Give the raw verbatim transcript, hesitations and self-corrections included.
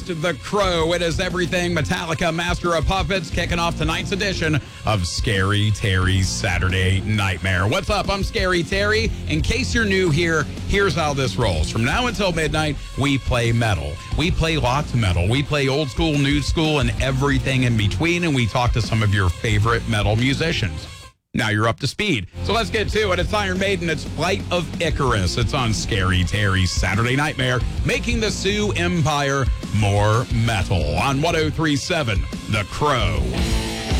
The Crow. It is everything Metallica, Master of Puppets, kicking off tonight's edition of Scary Terry's Saturday Nightmare. What's up? I'm Scary Terry. In case you're new here, here's how this rolls. From now until midnight, we play metal. We play lots of metal. We play old school, new school, and everything in between, and we talk to some of your favorite metal musicians. Now you're up to speed. So let's get to it. It's Iron Maiden. It's Flight of Icarus. It's on Scary Terry's Saturday Nightmare, making the Sioux Empire more metal on one oh three point seven The Crow.